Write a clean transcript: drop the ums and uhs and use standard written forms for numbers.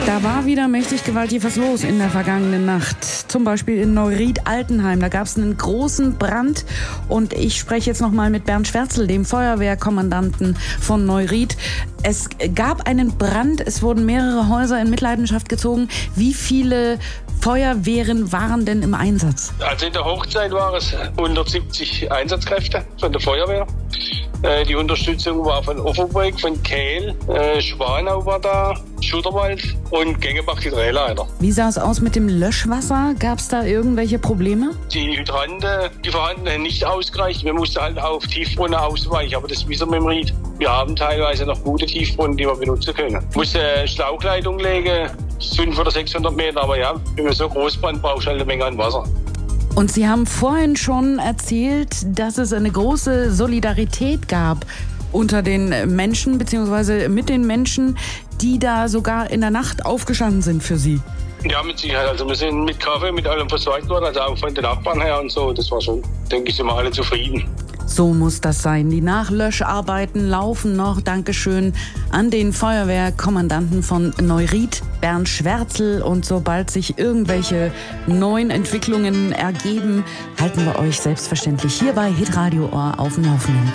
Da war wieder mächtig gewaltig was los in der vergangenen Nacht. Zum Beispiel in Neuried-Altenheim. Da gab es einen großen Brand. Und ich spreche jetzt nochmal mit Bernd Schwärzel, dem Feuerwehrkommandanten von Neuried. Es gab einen Brand. Es wurden mehrere Häuser in Mitleidenschaft gezogen. Wie viele Feuerwehren waren denn im Einsatz? Also in der Hochzeit waren es 170 Einsatzkräfte von der Feuerwehr. Die Unterstützung war von Offerberg, von Kehl, Schwanau war da, Schutterwald und Gengebach die Drehleiter. Wie sah es aus mit dem Löschwasser? Gab es da irgendwelche Probleme? Die Hydranten, die vorhandenen, nicht ausgereicht. Wir mussten halt auf Tiefbrunnen ausweichen, aber das wissen wir im Ried. Wir haben teilweise noch gute Tiefbrunnen, die wir benutzen können. Ich musste Schlauchleitung legen, 500 oder 600 Meter, aber ja, wenn man so Großbrand braucht, halt eine Menge an Wasser. Und Sie haben vorhin schon erzählt, dass es eine große Solidarität gab unter den Menschen, beziehungsweise mit den Menschen, die da sogar in der Nacht aufgestanden sind für Sie. Ja, mit Sicherheit. Also wir sind mit Kaffee, mit allem versorgt worden, also auch von den Nachbarn her und so. Das war schon, denke ich, sind wir alle zufrieden. So muss das sein. Die Nachlöscharbeiten laufen noch. Dankeschön an den Feuerwehrkommandanten von Neuried, Bernd Schwärzel. Und sobald sich irgendwelche neuen Entwicklungen ergeben, halten wir euch selbstverständlich hier bei Hitradio Ohr auf dem Laufenden.